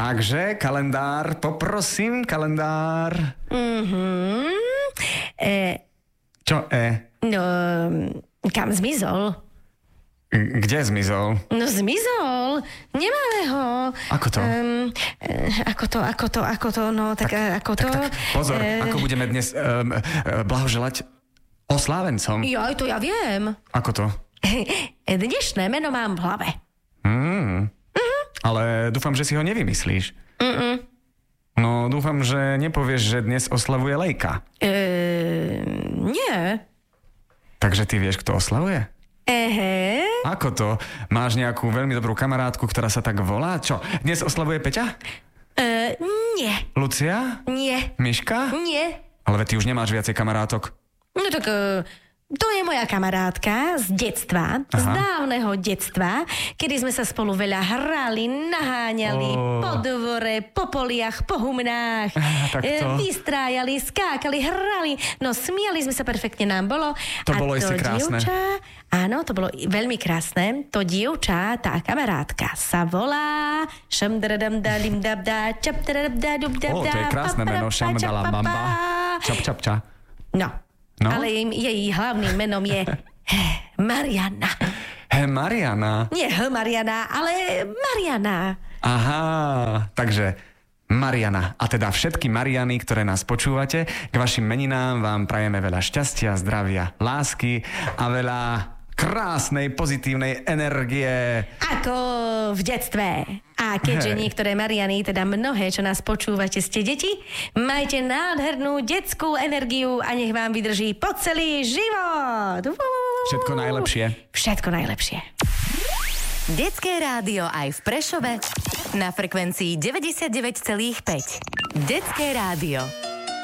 Takže kalendár, poprosím, kalendár. Čo No, kam zmizol? Kde zmizol? No zmizol, nemáme ho. Ako to? Ako to, no tak ako to... Tak, pozor, ako budeme dnes blahoželať oslávencom. Joj, to ja viem. Ako to? Dnešné meno mám v hlave. Ale dúfam, že si ho nevymyslíš. No, dúfam, že nepovieš, že dnes oslavuje Lejka. Nie. Takže ty vieš, kto oslavuje? Ako to? Máš nejakú veľmi dobrú kamarátku, ktorá sa tak volá? Čo, dnes oslavuje Peťa? Nie. Lucia? Nie. Miška? Nie. Ale ty už nemáš viacej kamarátok. No tak... To je moja kamarátka z detstva, z dávneho detstva, kedy sme sa spolu veľa hrali, naháňali po dvore, po poliach, po humnách, vystrájali, skákali, hrali, no smiali sme sa, perfektne nám bolo. To bolo isté krásne. Áno, to bolo veľmi krásne. To dievča, tá kamarátka sa volá to je krásne meno, šamdalabamba, čap. No, ale jej hlavným menom je Mariana. Mariana? Nie Mariana, ale Mariana. Aha, takže Mariana. A teda všetky Mariany, ktoré nás počúvate, k vašim meninám vám prajeme veľa šťastia, zdravia, lásky a veľa krásnej, pozitívnej energie. Ako v detstve. A keďže niektoré Mariany, teda mnohé, čo nás počúvate, ste deti, majte nádhernú detskú energiu a nech vám vydrží po celý život. Všetko najlepšie. Všetko najlepšie. Detské rádio aj v Prešove na frekvencii 99,5. Detské rádio.